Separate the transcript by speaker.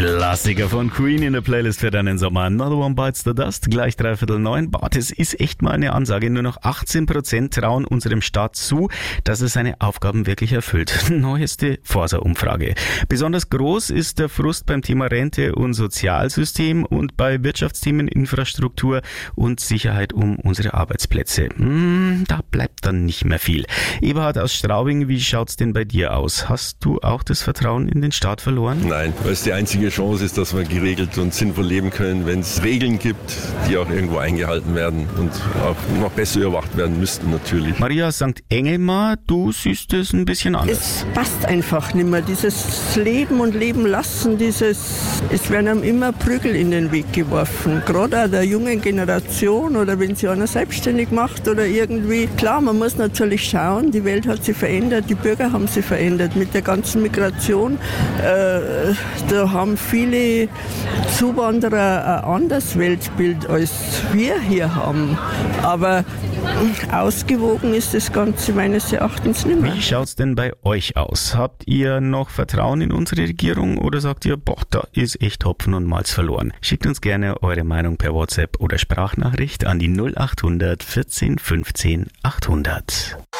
Speaker 1: Klassiker von Queen in der Playlist für deinen Sommer. Another One Bites the Dust, gleich 8:45. Boah, das ist echt mal eine Ansage. Nur noch 18% trauen unserem Staat zu, dass er seine Aufgaben wirklich erfüllt. Neueste Forsa-Umfrage. Besonders groß ist der Frust beim Thema Rente und Sozialsystem und bei Wirtschaftsthemen, Infrastruktur und Sicherheit um unsere Arbeitsplätze. Da bleibt dann nicht mehr viel. Eberhard aus Straubing, wie schaut's denn bei dir aus? Hast du auch das Vertrauen in den Staat verloren?
Speaker 2: Nein, weil es die einzige Chance ist, dass wir geregelt und sinnvoll leben können, wenn es Regeln gibt, die auch irgendwo eingehalten werden und auch noch besser überwacht werden müssten natürlich.
Speaker 1: Maria aus St. Engelmar, du siehst es ein bisschen anders.
Speaker 3: Es passt einfach nicht mehr. Dieses Leben und Leben lassen, es werden einem immer Prügel in den Weg geworfen. Gerade auch der jungen Generation oder wenn sich einer selbstständig macht oder irgendwie. Klar, man muss natürlich schauen, die Welt hat sich verändert, die Bürger haben sich verändert. Mit der ganzen Migration, da haben viele Zuwanderer ein anderes Weltbild, als wir hier haben. Aber ausgewogen ist das Ganze meines Erachtens nicht mehr.
Speaker 1: Wie schaut's denn bei euch aus? Habt ihr noch Vertrauen in unsere Regierung oder sagt ihr, boah, da ist echt Hopfen und Malz verloren? Schickt uns gerne eure Meinung per WhatsApp oder Sprachnachricht an die 0800 14 15 800.